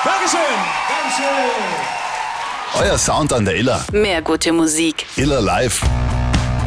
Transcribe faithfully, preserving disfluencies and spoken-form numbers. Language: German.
Dankeschön. Dankeschön. Euer Sound an der Iller. Mehr gute Musik. Iller live.